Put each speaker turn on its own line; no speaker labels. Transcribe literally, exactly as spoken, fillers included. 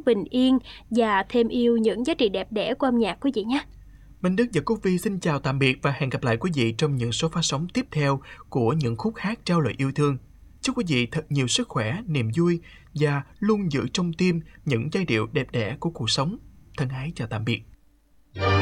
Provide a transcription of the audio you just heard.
bình yên và thêm yêu những giá trị đẹp đẽ của âm nhạc quý vị nhé.
Minh Đức và Cúc Vi xin chào tạm biệt và hẹn gặp lại quý vị trong những số phát sóng tiếp theo của những khúc hát trao lời yêu thương. Chúc quý vị thật nhiều sức khỏe, niềm vui và luôn giữ trong tim những giai điệu đẹp đẽ của cuộc sống. Thân ái chào tạm biệt.